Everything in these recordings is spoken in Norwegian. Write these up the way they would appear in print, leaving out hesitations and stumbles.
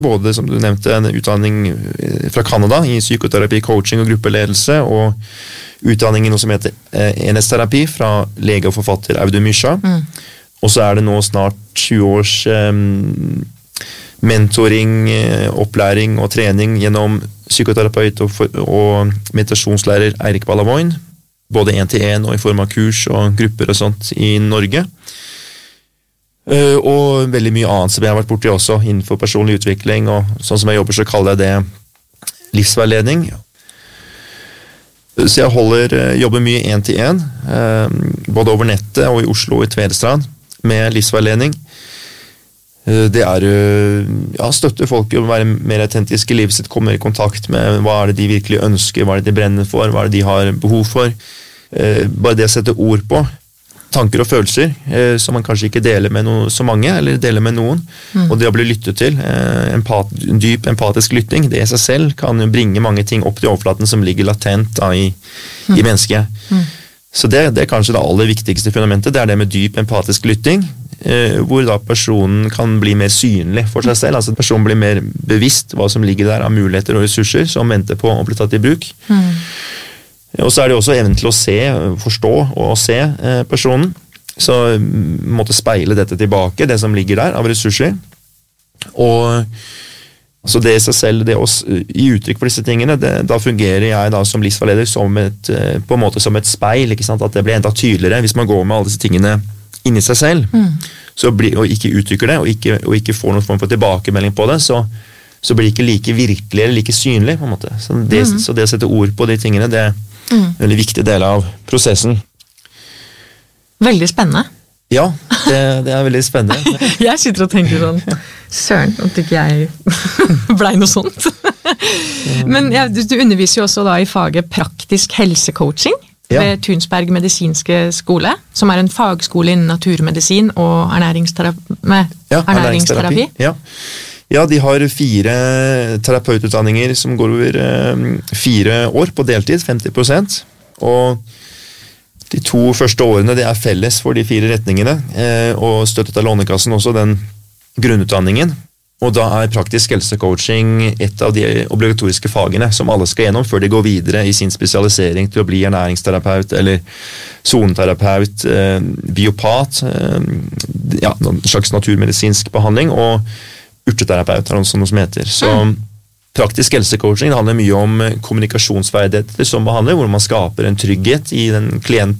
både, som du nevnte, en utdanning fra Canada i psykoterapi, coaching og gruppeledelse, og utdanning i noe som heter enhetsterapi fra lege og forfatter Audun Mysja. Og så det nå snart 20 års mentoring, opplæring og trening gjennom psykoterapeut og meditasjonslærer Eirik Ballavoin, både 1-til-1 og i form av kurs og grupper og sånt i Norge. Og veldig mye annet som jeg har vært borti også innenfor personlig utvikling, og sånn som jeg jobber så kaller jeg det livsveiledning. Så jeg jobber mye 1-til-1, både over nettet og i Oslo og i Tvedestrand, med livsveiledning. Det støtte folk å være mer autentiske i livet sitt, komme i kontakt med hva det de virkelig ønsker, hva det de brenner for, hva det de har behov for. Bare det å sette ord på tanker og følelser som man kanskje ikke deler med så mange, eller deler med noen, og det å bli lyttet til, en dyp empatisk lytting, det i seg selv kan jo bringe mange ting opp til overflaten som ligger latent i mennesket. Så det kanskje det aller viktigste fundamentet, det det med dyp empatisk lytting, hvor da personen kan bli mer synlig for seg selv, altså personen blir mer bevisst hva som ligger der av muligheter og ressurser som venter på å bli tatt i bruk. Og så det også evnen til å se, forstå og se personen, så måtte speile dette tilbake, det som ligger der av ressurser. Og så det i seg selv, det å gi uttrykk for disse tingene, da fungerer jeg da som livsveileder på en måte som et speil, ikke sant? At det blir enda tydeligere hvis man går med alle disse tingene inni seg selv, og ikke uttrykker det, og ikke får noen form for tilbakemelding på det, så blir det ikke like virkelig eller like synlig, på en måte. Så det å sette ord på de tingene, det en veldig viktig del av prosessen. Veldig spennende. Ja, det veldig spennende. Jeg sitter og tenker sånn, søren, at ikke jeg ble noe sånt. Men du underviser jo også da i faget praktisk helsecoaching ved Tunsberg medisinske skole, som en fagskole innen naturmedisin og ernæringsterapi. Ja, de har 4 terapeututdanninger som går over 4 år på deltid, 50%. Og de 2 første årene det felles for de 4 retningene, og støttet av Lånekassen også den grunnutdanningen. Og da praktisk helsecoaching et av de obligatoriske fagene som alle skal gjennom før de går videre i sin spesialisering til å bli ernæringsterapeut eller zoneterapeut, biopat, en slags naturmedisinsk behandling, og urteterapeut noe som heter. Så praktisk helsecoaching handler mye om kommunikasjonsferdigheter som behandler, hvor man skaper en trygghet i den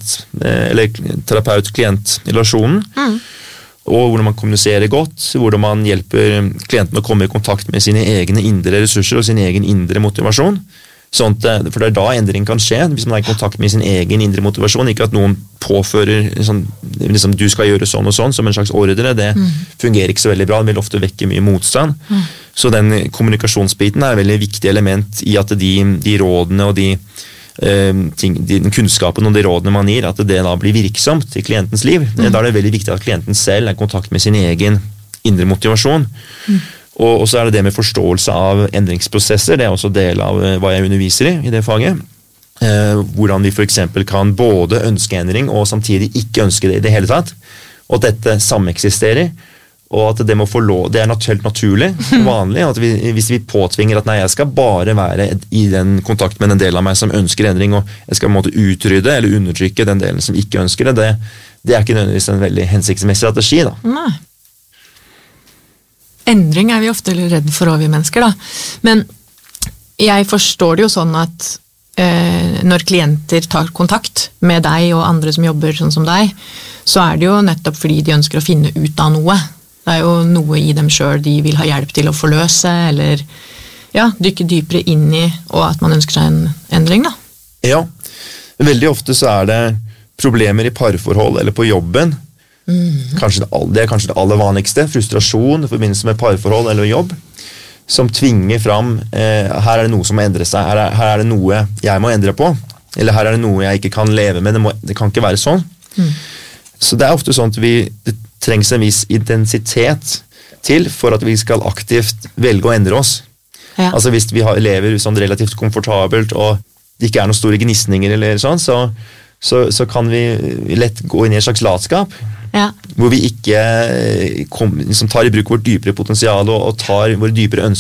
terapeut-klient-relasjonen, og hvordan man kommuniserer godt, hvordan man hjelper klienten å komme i kontakt med sine egne indre ressurser og sin egen indre motivasjon. For det da endring kan skje, hvis man i kontakt med sin egen indre motivasjon, ikke at noen påfører liksom, du skal gjøre sånn og sånn som en slags ordre, det fungerer ikke så veldig bra, det vil ofte vekke mye motstand. Så den kommunikasjonsbiten et veldig viktig element i at de rådene og den kunnskapen og de rådene man gir, at det da blir virksomt i klientens liv. Da det veldig viktig at klienten selv i kontakt med sin egen indre motivasjon. Og så det med forståelse av endringsprosesser, det også del av hva jeg underviser i det faget. Hvordan vi for eksempel kan både ønske endring og samtidig ikke ønske det i det hele tatt. Og at dette sameksisterer, og at det må få lov, det helt naturlig og vanlig, at hvis vi påtvinger at nei, jeg skal bare være i den kontakt med den delen av meg som ønsker endring, og jeg skal på en måte utrydde eller undertrykke den delen som ikke ønsker det, det ikke nødvendigvis en veldig hensiktsmessig strategi da. Nei. Endring vi ofte redd for vi mennesker da, men jeg forstår det jo sånn at når klienter tar kontakt med deg og andre som jobber sånn som deg, så det jo nettopp fordi de ønsker å finne ut av noe. Det jo noe i dem selv de vil ha hjelp til å forløse, eller dykke dypere inn i, og at man ønsker seg en endring da. Ja, veldig ofte så det problemer i parforhold eller på jobben. Det kanskje det aller vanligste, frustrasjon i forbindelse med parforhold eller jobb, som tvinger fram, her det noe som må endre seg, her det noe jeg må endre på, eller her det noe jeg ikke kan leve med, det kan ikke være sånn. Så det ofte sånn at det trengs en viss intensitet til for at vi skal aktivt velge å endre oss. Altså hvis vi lever sånn relativt komfortabelt, og det ikke noen store gnistninger eller sånn, så kan vi lett gå inn i en slags latskap. Ja. Hvor vi ikke liksom tar i bruk vårt dypere potensial og tar våre dypere ønsker